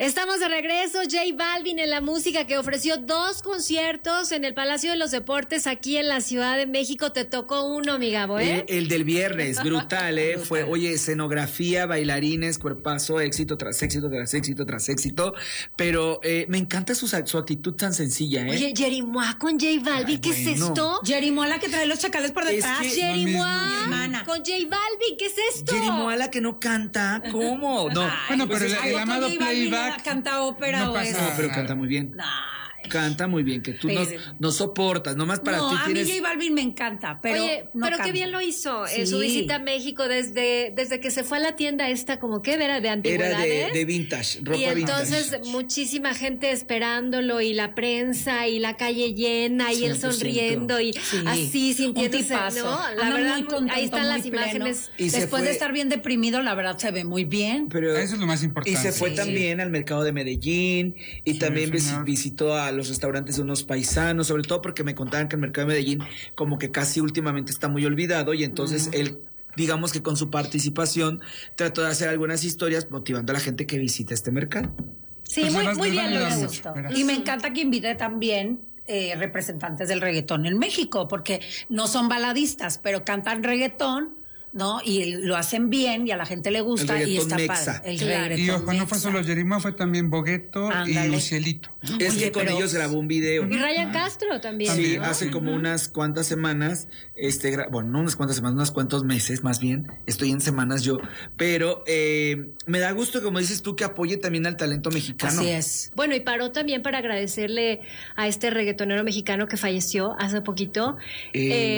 Estamos de regreso, J Balvin en la música, que ofreció 2 conciertos en el Palacio de los Deportes aquí en la Ciudad de México. Te tocó uno, mi Gabo, ¿eh? El del viernes, brutal, ¿eh? Brutal. Fue, oye, escenografía, bailarines, cuerpazo, éxito tras éxito tras éxito tras éxito. Pero me encanta su actitud tan sencilla, ¿eh? Oye, Jerimois con J Balvin, ¿qué es esto? Jerimois, la que trae los chacales por detrás. Es que Jerimois con J Balvin, ¿qué es esto? Jerimois, la que no canta, ¿cómo? No. Ay, bueno, pero el amado playback canta ópera no o pasa es. No, pero canta muy bien. Ay. Canta muy bien, que tú no soportas, nomás para ti a tienes... mí J Balvin me encanta, pero Oye, no pero canta. qué bien lo hizo en Sí. su visita a México desde que se fue a la tienda esta, como que era de Era antigüedades. de vintage, ropa Y entonces vintage. muchísima gente esperándolo y la prensa y la calle llena y él 100%. sonriendo y Sí. así sintiéndose, Un tipazo. ¿no? La Anda verdad, muy contento, ahí están muy las pleno. imágenes. Y se Después fue- de estar bien deprimido, la verdad se ve muy bien. Pero, Eso es lo más importante. Y se fue Sí. también al mercado de Medellín y Sí, también señor. visitó a los restaurantes de unos paisanos, sobre todo porque me contaban que el mercado de Medellín como que casi últimamente está muy olvidado y entonces él, digamos que con su participación, trató de hacer algunas historias motivando a la gente que visite este mercado. Sí, Pues muy, además muy les va a bien lo ayudar hizo. mucho. Verás. Y me encanta que invite también representantes del reggaetón en México, porque no son baladistas, pero cantan reggaetón, ¿no? Y lo hacen bien y a la gente le gusta El y está reggaetón mexa. padre. El Claro. reggaetón Y ojo, no fue mexa. solo Jerimois, fue también Bogueto y Ándale. Lucielito. Es Oye, que con pero- ellos grabó un video. Y Ryan Castro también. Sí, ¿no? hace como unas cuantas semanas, bueno, no unas cuantas semanas, unos cuantos meses más bien, estoy en semanas yo, pero me da gusto, como dices tú, que apoye también al talento mexicano. Así es. Bueno, y paró también para agradecerle a este reggaetonero mexicano que falleció hace poquito. No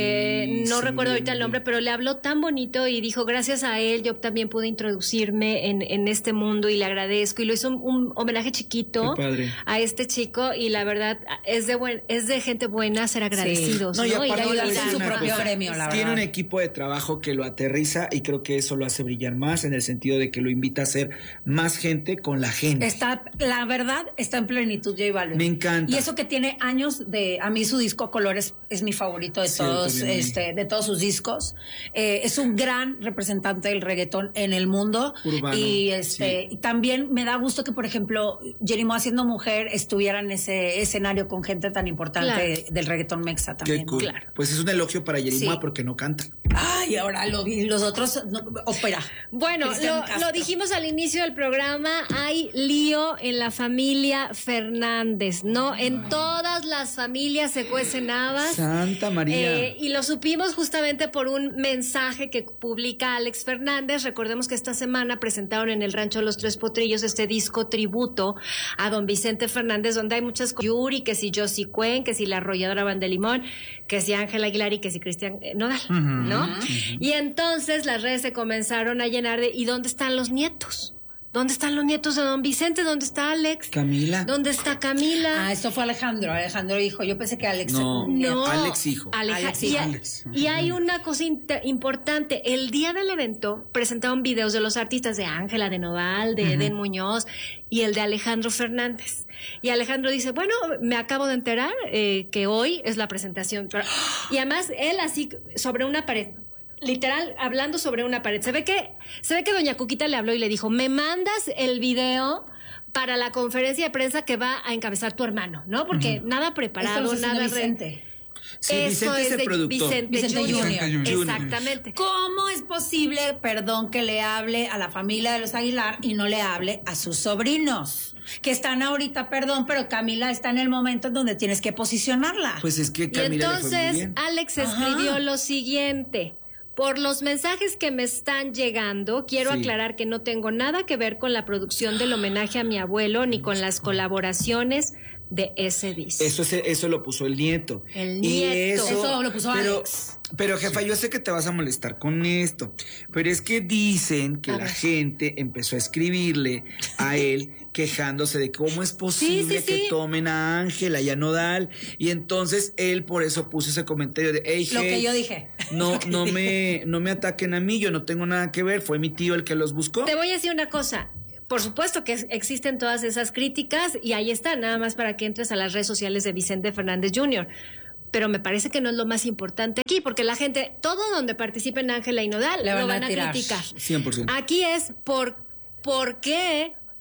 sí, recuerdo ahorita el nombre, pero le habló tan bonito y dijo, gracias a él yo también pude introducirme en este mundo y le agradezco. Y lo hizo un homenaje chiquito Qué padre. a este chico y la verdad es de gente buena ser agradecidos. No, y ¿no? aparte Y le voy a ayudar. decir su una propio cosa. gremio, la Tiene verdad. un equipo de trabajo que lo aterriza y creo que eso lo hace brillar más en el sentido de que lo invita a ser más gente con la gente. La verdad, está en plenitud J Balvin. Me encanta. Y eso que tiene años a mí su disco Colores es mi favorito de Sí, todos, también a mí. de todos sus discos. Es un gran representante del reggaetón en el mundo. Urbano, Y sí. y también me da gusto que, por ejemplo, Jerimois siendo mujer estuviera en ese escenario con gente tan importante Claro. del reggaetón mexa también. Qué ¿no? cool. Claro. Pues es un elogio para Jerimois Sí. porque no canta. Ay, ahora lo vi. Los otros, ópera. Bueno, Cristian lo Castro. dijimos al inicio del programa, hay lío en la familia Fernández, ¿no? En todas las familias se cuecen habas. Santa María. Y lo supimos justamente por un mensaje que publica Alex Fernández. Recordemos que esta semana presentaron en el Rancho Los Tres Potrillos este disco tributo a don Vicente Fernández, donde hay muchas cosas. Yuri, que si Josie Cuen, que si la arrolladora Van de Limón, que si Ángela Aguilar y que si Cristian Nodal, ¿no? Y entonces las redes se comenzaron a llenar de ¿y dónde están los nietos? ¿Dónde están los nietos de don Vicente? ¿Dónde está Alex? Camila. ¿Dónde está Camila? Ah, esto fue Alejandro. Alejandro hijo. Yo pensé que Alex. No. No, Alex hijo. Alex y, hijo. Alex. y hay una cosa importante. El día del evento presentaron videos de los artistas de Ángela, de Nodal, de Eden Muñoz y el de Alejandro Fernández. Y Alejandro dice, bueno, me acabo de enterar que hoy es la presentación. Y además él así sobre una pared. Literal, hablando sobre una pared. Se ve que doña Cuquita le habló y le dijo, me mandas el video para la conferencia de prensa que va a encabezar tu hermano, ¿no? Porque nada Esto preparado, lo está haciendo nada... Vicente. Sí, Eso Vicente es el de productor. Vicente Junior. Vicente Junior. Exactamente. ¿Cómo es posible, perdón, que le hable a la familia de los Aguilar y no le hable a sus sobrinos? Que están ahorita, perdón, pero Camila está en el momento en donde tienes que posicionarla. Pues es que Y Camila le fue muy entonces bien. Alex Ajá. escribió lo siguiente. Por los mensajes que me están llegando, quiero Sí. aclarar que no tengo nada que ver con la producción del homenaje a mi abuelo ni con las colaboraciones de ese disco. Eso lo puso el nieto. El Y nieto. Eso lo puso Alex. Pero jefa, yo sé que te vas a molestar con esto, pero es que dicen que A la ver. gente empezó a escribirle a él quejándose de cómo es posible Sí, que sí. tomen a Ángela y a Nodal, y entonces él por eso puso ese comentario de hey, Lo que yo dije. no me ataquen a mí, yo no tengo nada que ver, fue mi tío el que los buscó. Te voy a decir una cosa. Por supuesto que existen todas esas críticas y ahí está, nada más para que entres a las redes sociales de Vicente Fernández Jr. Pero me parece que no es lo más importante aquí, porque la gente, todo donde participen Ángela y Nodal, Le van lo a van a tirar. criticar. 100%. Aquí es por qué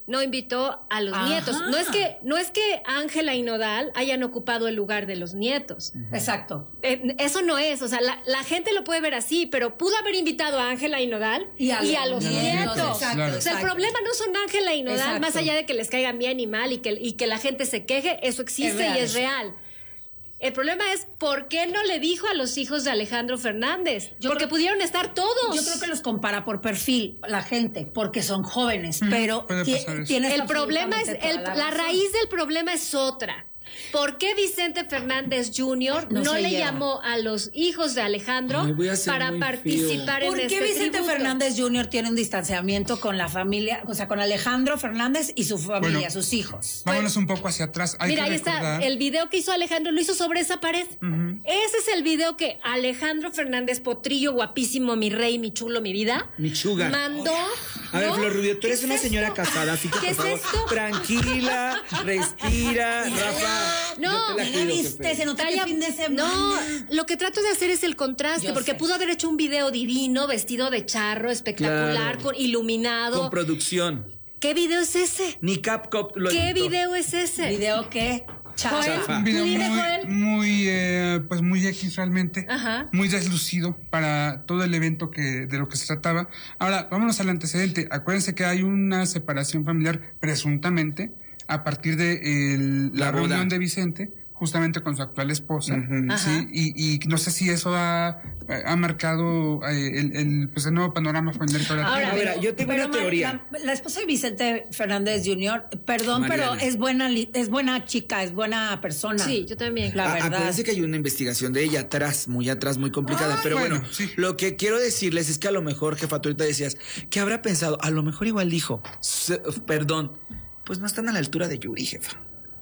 no invitó a los nietos. No es que Ángela y Nodal hayan ocupado el lugar de los nietos. Exacto. Eso no es, o sea, la gente lo puede ver así, pero pudo haber invitado a Ángela y Nodal y a los nietos. Exacto, O sea, el problema no son Ángela y Nodal, Exacto. más allá de que les caigan bien y mal y que la gente se queje, eso existe y es real. El problema es ¿por qué no le dijo a los hijos de Alejandro Fernández? Porque pudieron estar todos. Yo creo que los compara por perfil la gente, porque son jóvenes, pero tienes el problema es absolutamente la raíz del problema es otra. ¿Por qué Vicente Fernández Jr. no le llamó a los hijos de Alejandro para participar en este tributo? ¿Por qué Vicente Fernández Jr. tiene un distanciamiento con la familia, o sea, con Alejandro Fernández y su familia, sus hijos? Vámonos un poco hacia atrás. Mira, ahí está el video que hizo Alejandro, lo hizo sobre esa pared. Ese es el video que Alejandro Fernández Potrillo, guapísimo, mi rey, mi chulo, mi vida, mi chuga, mandó. A ver, Flor Rubio, tú eres una señora casada, así que ¿Qué por es favor, esto? Tranquila, respira, Rafa. No, ¿qué viste? Se nota que fin de semana. No, lo que trato de hacer es el contraste, porque pudo haber hecho un video divino, vestido de charro, espectacular, iluminado. Con producción. ¿Qué video es ese? Ni CapCut lo ¿Qué editó. video es ese? ¿Video qué? Chafa. Un video Dime, Joel. muy X realmente, Ajá. muy deslucido para todo el evento de lo que se trataba. Ahora, vámonos al antecedente. Acuérdense que hay una separación familiar, presuntamente, a partir de la boda. reunión de Vicente, justamente con su actual esposa, ¿sí? Y no sé si eso ha marcado el nuevo panorama familiar. Ahora, mira, yo tengo una teoría. La esposa de Vicente Fernández Jr., perdón, Mariana. pero es buena chica, es buena persona. Sí, yo también. La verdad. Acuérdense que hay una investigación de ella atrás, muy complicada. Pero bueno, sí. Lo que quiero decirles es que a lo mejor, jefa, tú ahorita decías, ¿qué habrá pensado? A lo mejor igual dijo, perdón, pues no están a la altura de Yuri, jefa.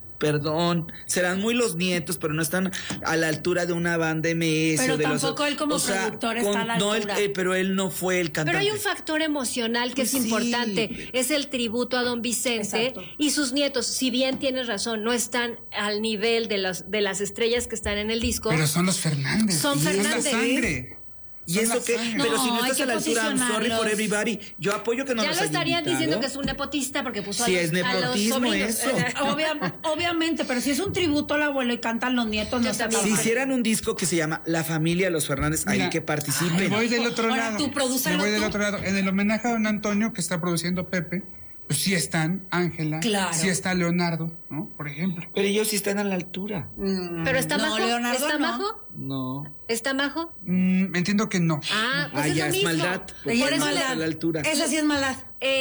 Perdón, serán muy los nietos, pero no están a la altura de una banda MS. Pero de tampoco él como productor está a la altura. Pero él no fue el cantante. Pero hay un factor emocional que Pues es sí. importante. Es el tributo a don Vicente. Exacto. Y sus nietos, si bien tienes razón, no están al nivel de las estrellas que están en el disco. Pero son los Fernández. Son y Fernández. Es la sangre. ¿Y Son eso la qué? sangre. Pero si no No, hay estás a que la altura, I'm sorry for posicionarlos. everybody. Yo apoyo que no Ya nos lo hayan estarían invitado. diciendo que es un nepotista porque puso Sí, a es los nepotismo sobrinos. eso. Obviamente, pero si es un tributo al abuelo y cantan los nietos, no Yo está también. Si tan mal. hicieran un disco que se llama La Familia de los Fernández, ahí Mira, que Me participen. voy del otro Ahora lado. tú, prodúcelo Me voy del tú. otro lado. En el homenaje a don Antonio que está produciendo Pepe, pues sí están Ángela, Claro. sí está Leonardo, ¿no? Por ejemplo. Pero ellos sí están a la altura. Pero está No, majo. Leonardo, ¿Está no. majo? No. ¿Está majo? Entiendo que no. Pues es ya lo es mismo. maldad. Porque Ella Por es eso no le- está a la altura. Esa sí es maldad.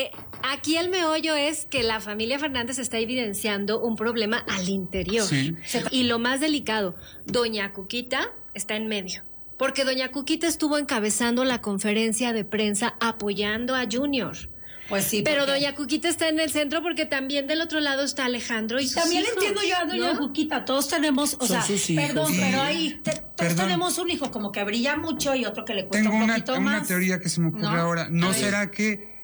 Aquí el meollo es que la familia Fernández está evidenciando un problema al interior. Sí. Y lo más delicado, doña Cuquita está en medio. Porque doña Cuquita estuvo encabezando la conferencia de prensa apoyando a Junior. Pues sí. Pero porque- doña Cuquita está en el centro porque también del otro lado está Alejandro y sus También hijos, entiendo yo a doña ¿no? Cuquita, todos tenemos, o Son sea, sus hijos. perdón, Sí. pero ahí todos Perdón. tenemos un hijo como que brilla mucho y otro que le cuesta Tengo un una poquito más. teoría que se me ocurre ¿No? ahora. ¿No será que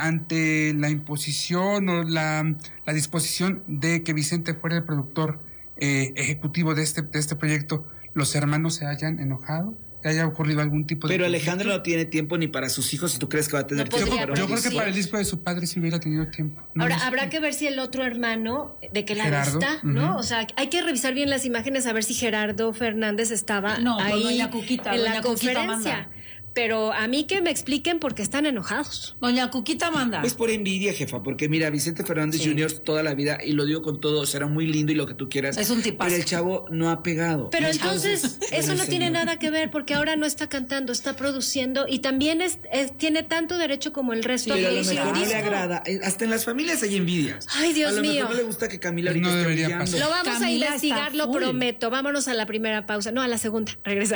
ante la imposición o la disposición de que Vicente fuera el productor ejecutivo de este proyecto, los hermanos se hayan enojado? ¿Que haya ocurrido algún tipo de... Pero conflicto? Alejandro no tiene tiempo ni para sus hijos. ¿Tú crees que va a tener No tiempo podría para Yo un creo que disco? para el disco de su padre sí hubiera tenido tiempo. ¿No? Ahora, habrá que ver si el otro hermano, de qué lado Gerardo, está, ¿no? ujú. O sea, hay que revisar bien las imágenes a ver si Gerardo Fernández estaba No, pues ahí doña Cuquita, en doña la Cuquita conferencia. manda. Pero a mí que me expliquen por qué están enojados. Doña Cuquita manda. Pues por envidia, jefa, porque mira, Vicente Fernández Jr. toda la vida, y lo digo con todo, será muy lindo y lo que tú quieras. Es un tipazo. Pero el chavo no ha pegado. Pero entonces eso no tiene nada que ver porque ahora no está cantando, está produciendo y también tiene tanto derecho como el resto. Pero a de lo producir mejor un no le disco. agrada. Hasta en las familias hay envidias. Ay, Dios a lo mío. mejor no le gusta que Camila No ahorita esté debería brillando. pasar. Lo vamos a Camila investigar, está lo full. prometo. Vámonos a la primera pausa. No, a la segunda. Regresa.